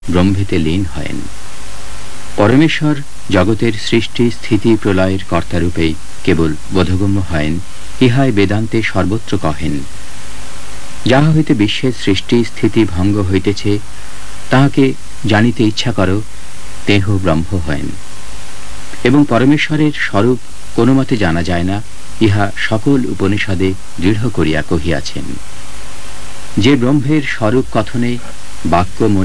ব্রহ্মেতে লীন হয়েন। পরমেশ্বর জগতের সৃষ্টি স্থিতি প্রলয়ের কর্তারূপেই কেবল বোধগম্য হয়েন, ইহাই বেদান্তে সর্বত্র কহেন। যাহা হইতে বিশ্বের সৃষ্টি স্থিতি ভঙ্গ হইতেছে, তাহাকে জানিতে ইচ্ছা করো, তেহ ব্রহ্ম হয়েন। এবং পরমেশ্বরের স্বরূপ কোনো মতে জানা যায় না, ইহা সকল উপনিষদে দৃঢ় করিয়া কহিয়াছেন। যে ব্রহ্মের স্বরূপ কথনে বাক্য